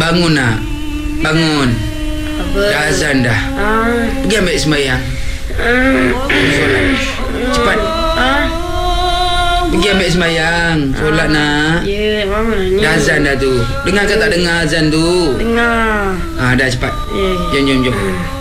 Bangun nak. Bangun. Apa? Dah azan dah. Pergi ambil sembahyang. Solat. Cepat. Pergi ambil sembahyang. Solat nak. Ya, mama ni. Dah azan dah tu. Dengar ke tak dengar azan tu? Dengar. Dah cepat. Ya. Jom.